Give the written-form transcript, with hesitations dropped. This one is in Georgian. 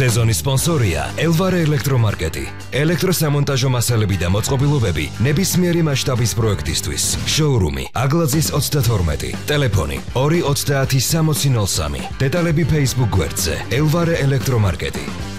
სეზონის სპონსორია ელვარე ელექტრომარკეტი. ელექტროსამონტაჟო მასალები და მოწყობილობები ნებისმიერი მასშტაბის პროექტისთვის. შოურუმი აგლაძის 32. ტელეფონი 290 6003. დეტალები Facebook გვერდზე ელვარე ელექტრომარკეტი.